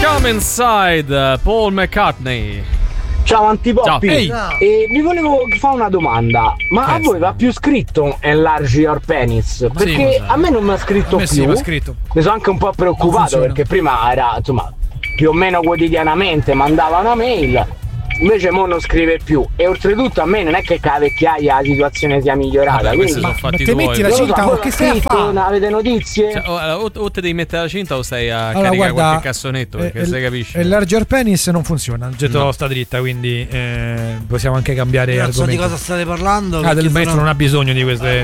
Come Inside, Paul McCartney. Ciao Antipoppi. Ciao. Vi volevo fare una domanda. Ma a voi va più scritto Enlarge Your Penis? Perché sì, a me non mi ha scritto più. Sì, va scritto. Mi sono anche un po' preoccupato perché prima era, insomma, più o meno quotidianamente mandava una mail. Invece mo non scrive più. E oltretutto a me non è che con la vecchiaia la situazione sia migliorata. Quindi sono fatti te metti la cinta, so, che stai a fare? Avete notizie? Cioè, o te devi mettere la cinta o stai a Allora, caricare guarda, qualche cassonetto, perché se capisci. Il larger penis non funziona, getto sta dritta, quindi possiamo anche cambiare Cazzo, argomento. di cosa state parlando? Del maestro non ha bisogno di queste.